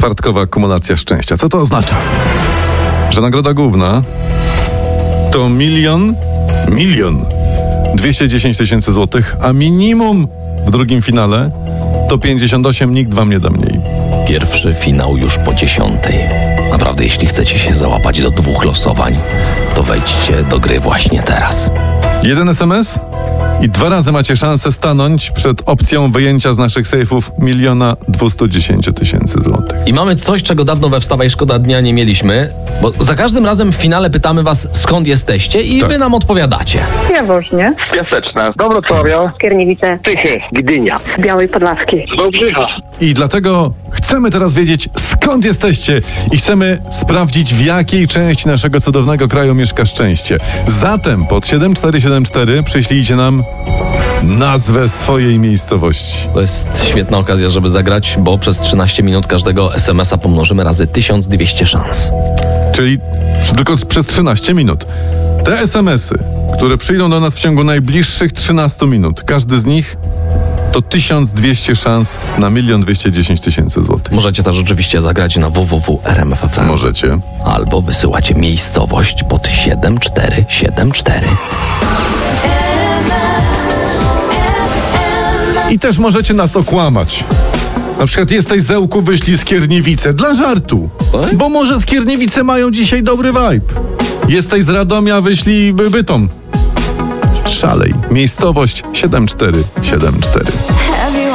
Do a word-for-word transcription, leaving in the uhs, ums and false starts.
czwartkowa kumulacja szczęścia. Co to oznacza? Że nagroda główna to milion, milion dwieście dziesięć tysięcy złotych, a minimum w drugim finale to pięćdziesiąt osiem, nikt wam nie da mniej. Pierwszy finał już po dziesiątej. Naprawdę, jeśli chcecie się załapać do dwóch losowań, to wejdźcie do gry właśnie teraz. Jeden es em es i dwa razy macie szansę stanąć przed opcją wyjęcia z naszych sejfów miliona dwieście dziesięć tysięcy złotych. I mamy coś, czego dawno we Wstawaj Szkoda Dnia nie mieliśmy, bo za każdym razem w finale pytamy was, skąd jesteście i Tak. wy nam odpowiadacie. Jaworznie, Piaseczna, Wrocławia, Skierniewice, Tychy, Gdynia, Białej Podlaskiej. Wałbrzycha. I dlatego chcemy teraz wiedzieć, skąd jesteście i chcemy sprawdzić, w jakiej części naszego cudownego kraju mieszka szczęście. Zatem pod siedem cztery siedem cztery przyślijcie nam nazwę swojej miejscowości. To jest świetna okazja, żeby zagrać, bo przez trzynaście minut każdego es em es a pomnożymy razy tysiąc dwieście szans. Czyli tylko przez trzynaście minut. Te es em esy, które przyjdą do nas w ciągu najbliższych trzynastu minut, każdy z nich to tysiąc dwieście szans na milion dwieście dziesięć tysięcy złotych. Możecie też oczywiście zagrać na w w w kropka r m f f m. Możecie. Albo wysyłacie miejscowość pod siedem cztery siedem cztery. I też możecie nas okłamać. Na przykład jesteś z Ełku, wyślij Skierniewice. Dla żartu. Tak? Bo może Skierniewice mają dzisiaj dobry vibe. Jesteś z Radomia, wyślij By- Bytom. Szalej. Miejscowość siedem cztery siedem cztery.